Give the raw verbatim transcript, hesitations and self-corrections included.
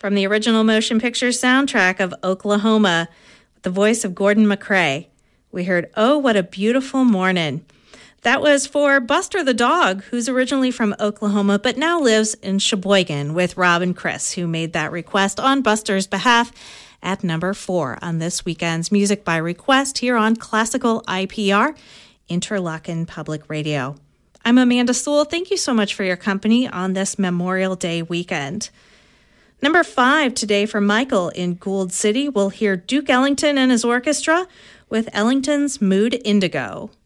From the original motion picture soundtrack of Oklahoma, with the voice of Gordon MacRae, we heard Oh, What a Beautiful Morning. That was for Buster the dog, who's originally from Oklahoma but now lives in Sheboygan, with Rob and Chris, who made that request on Buster's behalf at number four on this weekend's Music by Request here on Classical I P R, Interlochen Public Radio. I'm Amanda Sewell. Thank you so much for your company on this Memorial Day weekend. Number five today for Michael in Gould City, we'll hear Duke Ellington and his orchestra with Ellington's Mood Indigo.